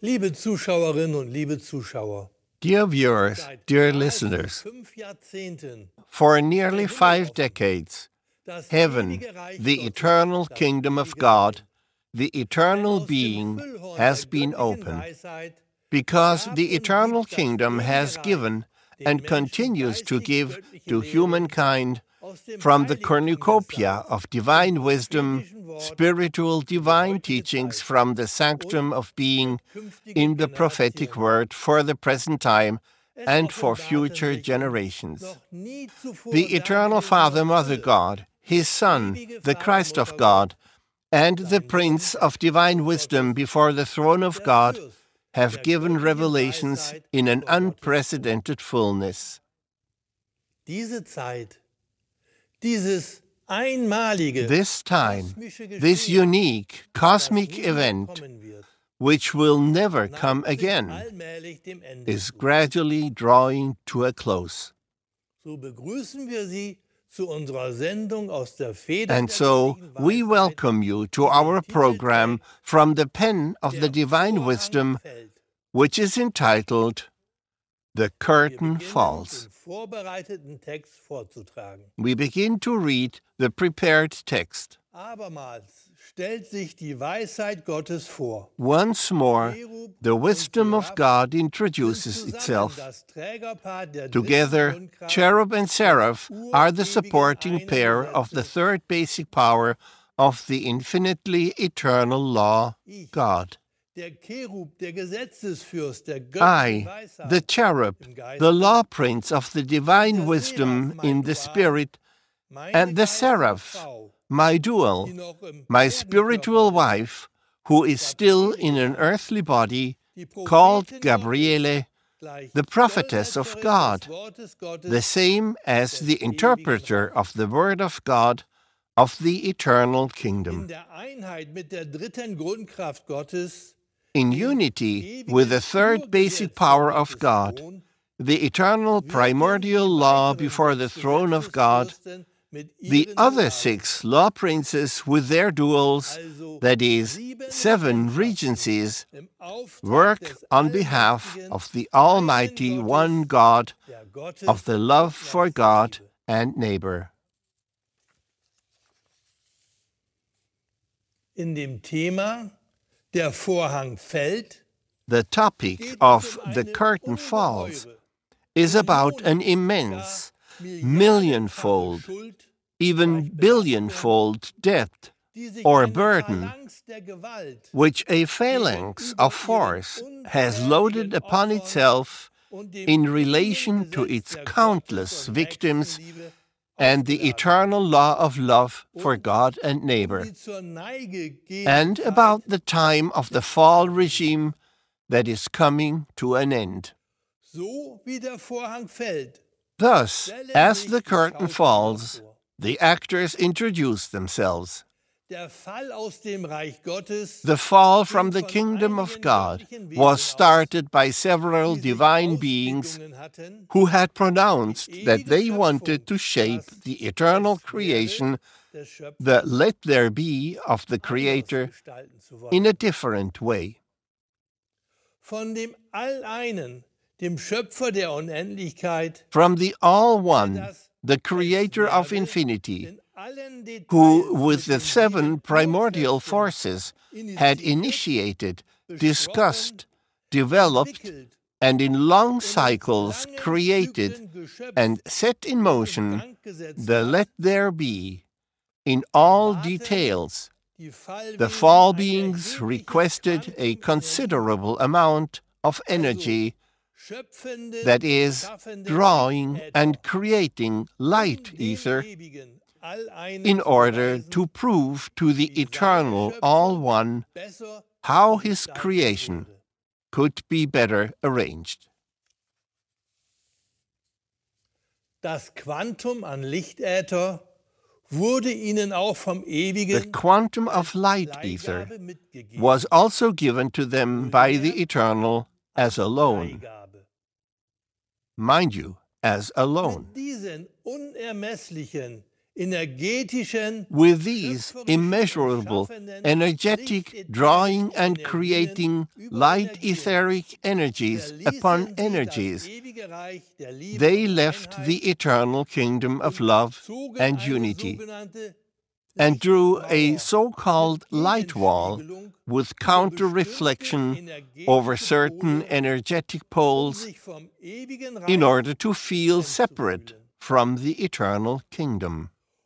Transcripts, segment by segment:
Liebe Zuschauerinnen und liebe Zuschauer, Dear viewers, seit dear mehr als listeners, 5 Jahrzehnten for nearly 5 decades, das heaven, ewige Reich the Gottes, eternal das kingdom of ewige God, Sein. the Denn eternal aus dem being, Füllhorn has der been göttlichen opened, Weisheit because gab the und eternal gibt das kingdom ewige has Reich given den and Menschen continues to give geistig-göttliche to Lehren humankind aus dem from the Heiligtum des cornucopia Seins, of dem divine wisdom, prophetischen Wort spiritual für die divine heutige teachings Zeit from the und sanctum of für being künftige in the prophetic Generationen. word for the present time Es and for offenbarten future sich generations. noch nie zuvor The eternal Father, dagewesene Mother Fülle, God, His Son, ewige the Christ of Vatermutter God, Gott, and the sein Prince Sohn, of divine Sohn wisdom Gottes, before the throne of der God, Fürst have der given göttlichen revelations Weisheit in an vor Gottes Thron. unprecedented fullness. Diese Zeit, dieses einmalige, This time, kosmische this Geschehen, unique das cosmic nie mehr event, kommen wird, which will never come neigt sich again, allmählich dem Ende is zu. gradually drawing to a close. So begrüßen wir Sie zu unserer Sendung aus der Feder And der so göttlichen we Weisheit, welcome you to die den our Titel program trägt, from the pen of the Der divine Vorhang wisdom, fällt. which is entitled The Wir Curtain beginnen, Falls. den vorbereiteten Text vorzutragen. We begin to read the prepared text. Abermals stellt sich die Weisheit Gottes vor. Once more, Cherub the und wisdom of Seraph God sind introduces zusammen itself. das Trägerpaar der dritten Together, Grundkraft cherub and des seraph are the urewigen supporting einen pair of the Gesetzes. third basic power of the infinitely eternal law, Ich, God. der Cherub, der Gesetzesfürst der göttlichen I, the Weisheit cherub, im the Geiste, law prince of the und divine der wisdom Seraph, in mein the Dual, spirit, meine and the geistige seraph, Frau, my die dual, noch im my Erdenkörper spiritual ist, wife, who is still in an earthly body, called Gabriele, the prophetess of God, the same as the interpreter of the word of God of the eternal kingdom. in der Einheit mit der dritten Grundkraft Gottes, In unity with the third basic power of God, the eternal primordial law before the throne of God, the other 6 law princes with their duals, that is, 7 regencies, work on behalf of the Almighty One God, of the love for God and neighbor. In dem Thema Der Vorhang fällt, The topic of The Curtain Falls is about an immense, millionfold, even billionfold debt or burden which a phalanx of force has loaded upon itself in relation to its countless victims and the eternal law of love for God and neighbor, and about the time of the fall regime that is coming to an end. Thus, as the curtain falls, the actors introduce themselves. The fall from the kingdom of God was started by several divine beings who had pronounced that they wanted to shape the eternal creation, the let there be of the Creator, in a different way. Von dem All-Einen, dem Schöpfer der Unendlichkeit, from the All-One, the Creator of infinity, who, with the 7 primordial forces, had initiated, discussed, developed, and in long cycles created and set in motion the let there be in all details. The fall beings requested a considerable amount of energy, that is, drawing and creating light ether, in order to prove to the eternal All-One how his creation could be better arranged. Das Quantum an Lichtäther wurde ihnen auch vom Ewigen The quantum of light ether was also given to them by the Eternal as a loan. Mind you, as a loan. Mit diesen unermesslichen, With these immeasurable, energetic, drawing and creating light etheric energies upon energies, they left the eternal kingdom of love and unity and drew a so-called light wall with counter-reflection over certain energetic poles in order to feel separate from the eternal kingdom.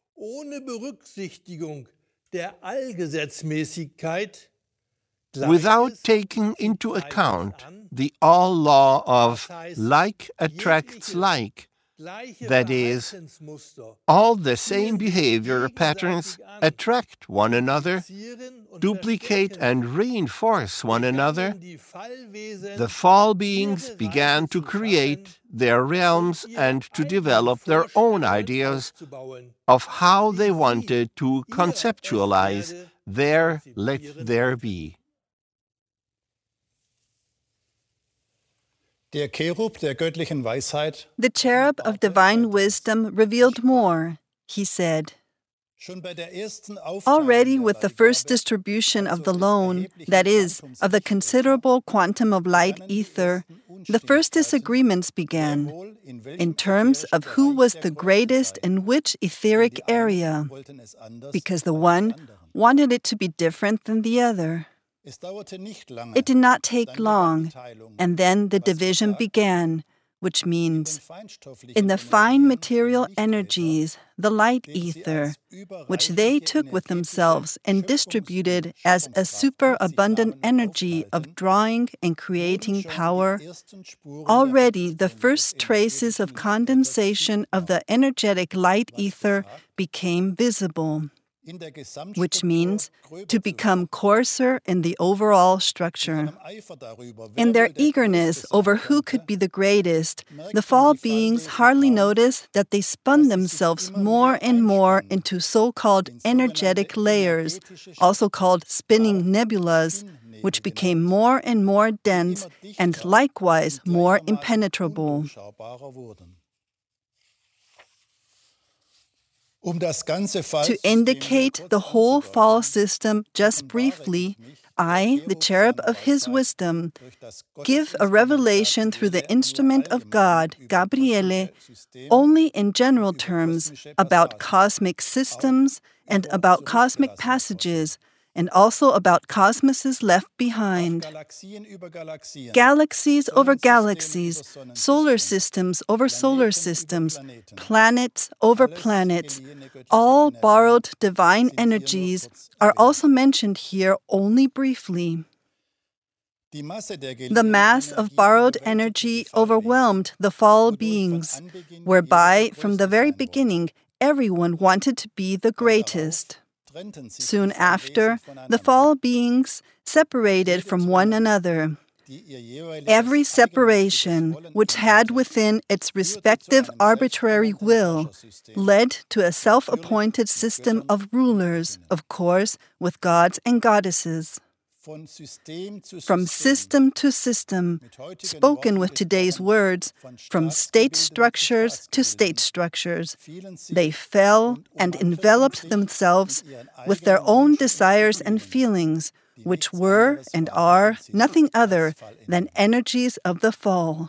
Without taking into account the all law of like attracts like, that is, all the same behavior patterns attract one another, duplicate and reinforce one another, the fall beings began to create their realms and to develop their own ideas of how they wanted to conceptualize their let there be. Der Cherub der göttlichen Weisheit, The cherub of divine wisdom revealed more. He said, already with the first distribution of the lone, that is, of the considerable quantum of light ether, the first disagreements began, in terms of who was the greatest in which etheric area, because the one wanted it to be different than the other. It did not take long, and then the division began, which means, in the fine material energies, the light ether, which they took with themselves and distributed as a superabundant energy of drawing and creating power, already the first traces of condensation of the energetic light ether became visible, which means to become coarser in the overall structure. In their eagerness over who could be the greatest, the fall beings hardly noticed that they spun themselves more and more into so-called energetic layers, also called spinning nebulas, which became more and more dense and likewise more impenetrable. To indicate the whole fall system just briefly, I, the cherub of his wisdom, give a revelation through the instrument of God, Gabriele, only in general terms about cosmic systems and about cosmic passages, and also about cosmoses left behind. Galaxies over galaxies, solar systems over solar systems, planets over planets, all borrowed divine energies are also mentioned here only briefly. The mass of borrowed energy overwhelmed the fall beings, whereby from the very beginning everyone wanted to be the greatest. Soon after, the fall beings separated from one another. Every separation, which had within its respective arbitrary will, led to a self-appointed system of rulers, of course, with gods and goddesses. From system to system, spoken with today's words, from state structures to state structures, they fell and enveloped themselves with their own desires and feelings, which were and are nothing other than energies of the fall.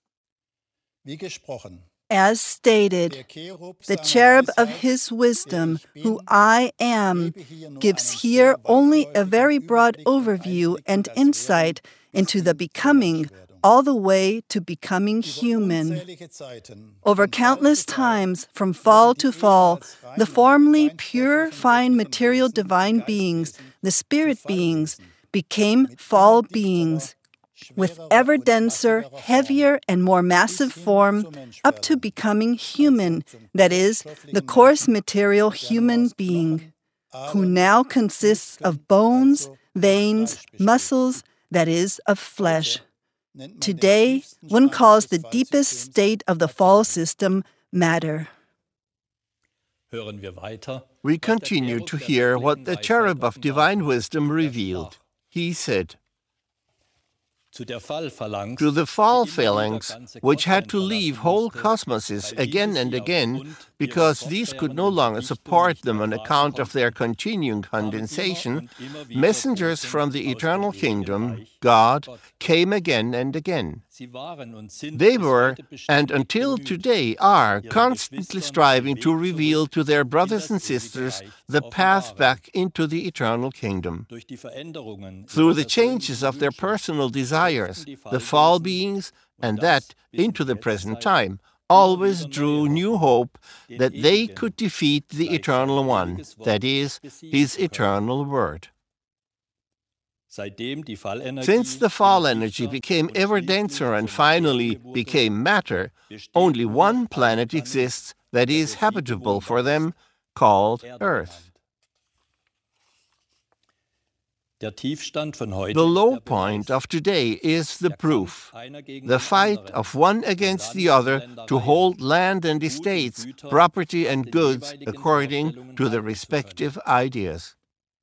As stated, the cherub of his wisdom, who I am, gives here only a very broad overview and insight into the becoming, all the way to becoming human. Over countless times, from fall to fall, the formerly pure, fine material divine beings, the spirit beings, became fall beings, with ever denser, heavier, and more massive form, up to becoming human, that is, the coarse material human being, who now consists of bones, veins, muscles, that is, of flesh. Today, one calls the deepest state of the fall system matter. We continue to hear what the cherub of divine wisdom revealed. He said, to the fall phalanx, which had to leave whole cosmoses again and again because these could no longer support them on account of their continuing condensation, messengers from the eternal kingdom, God, came again and again. They were, and until today are, constantly striving to reveal to their brothers and sisters the path back into the eternal kingdom. Through the changes of their personal desires, the fall beings, and that into the present time, always drew new hope that they could defeat the Eternal One, that is, His eternal Word. Since the fall energy became ever denser and finally became matter, only one planet exists that is habitable for them, called Earth. The low point of today is the proof, the fight of one against the other to hold land and estates, property and goods according to the respective ideas.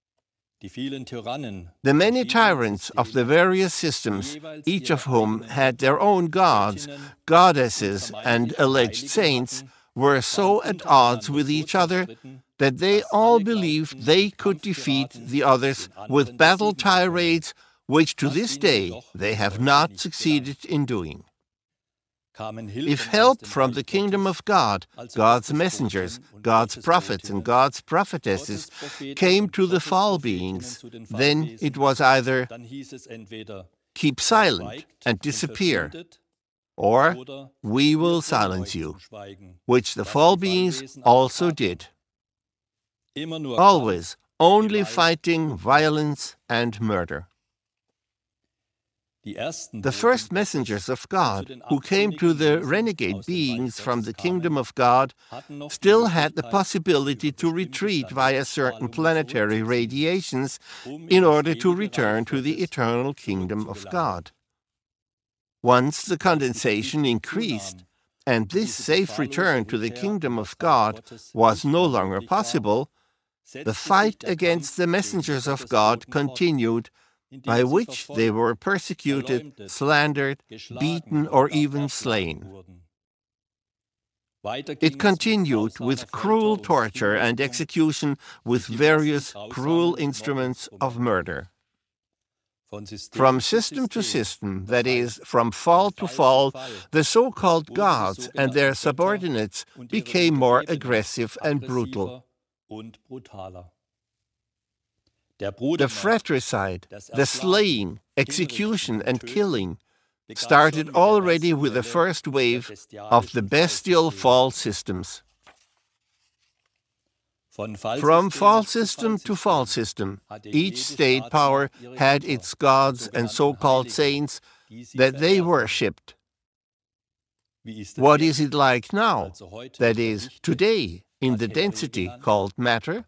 The many tyrants of the various systems, each of whom had their own gods, goddesses, and alleged saints, were so at odds with each other that they all believed they could defeat the others with battle tirades, which to this day they have not succeeded in doing. If help from the kingdom of God, God's messengers, God's prophets and God's prophetesses came to the fall beings, then it was either keep silent and disappear, or we will silence you, which the fall beings also did. Always only fighting violence and murder. The first messengers of God, who came to the renegade beings from the kingdom of God, still had the possibility to retreat via certain planetary radiations in order to return to the eternal kingdom of God. Once the condensation increased, and this safe return to the kingdom of God was no longer possible, the fight against the messengers of God continued, by which they were persecuted, slandered, beaten, or even slain. It continued with cruel torture and execution with various cruel instruments of murder. From system to system, that is, from fall to fall, the so-called gods and their subordinates became more aggressive and brutal. The fratricide, the slaying, execution, and killing started already with the first wave of the bestial fall systems. From fall system to fall system, each state power had its gods and so-called saints that they worshipped. What is it like now, that is, today, in the density called matter?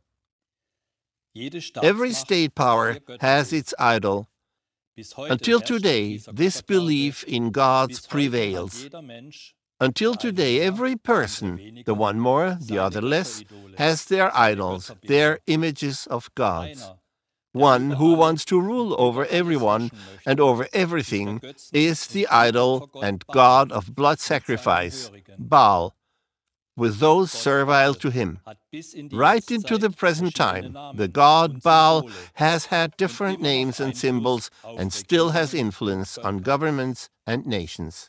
Every state power has its idol. Until today, this belief in gods prevails. Until today, every person, the one more, the other less, has their idols, their images of gods. One who wants to rule over everyone and over everything is the idol and god of blood sacrifice, Baal, with those servile to him. Right into the present time, the god Baal has had different names and symbols and still has influence on governments and nations.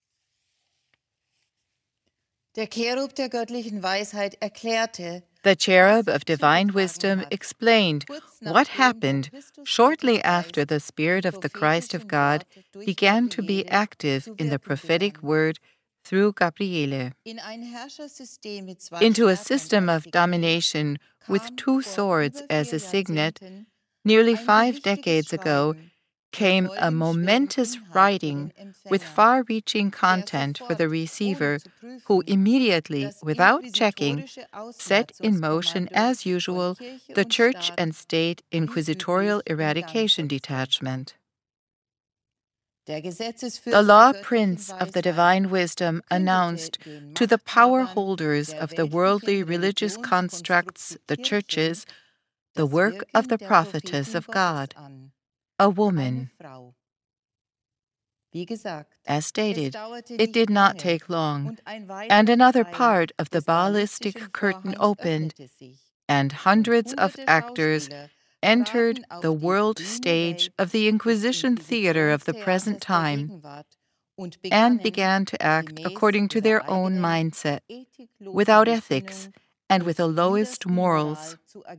Der Cherub der göttlichen Weisheit erklärte, the cherub of divine wisdom explained what happened shortly after the Spirit of the Christ of God began to be active in the prophetic word through Gabriele. Into a system of domination with two swords as a signet, nearly 5 decades ago, came a momentous writing with far-reaching content for the receiver, who immediately, without checking, set in motion, as usual, the Church and State Inquisitorial Eradication Detachment. The law prince of the divine wisdom announced to the power holders of the worldly religious constructs, the churches, the work of the prophetess of God, a woman. As stated, it did not take long, and another part of the ballistic curtain opened, and hundreds of actors entered the world stage of the Inquisition theater of the present time and began to act according to their own mindset, without ethics and with the lowest morals.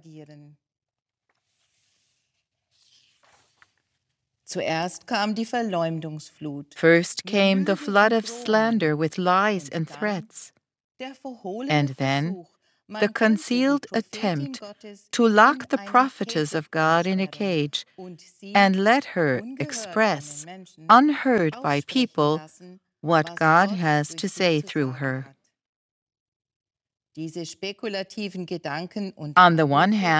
First came the flood of slander with lies and threats, and then the concealed attempt to lock the prophetess of God in a cage and let her express, unheard by people, what God has to say through her. On the one hand,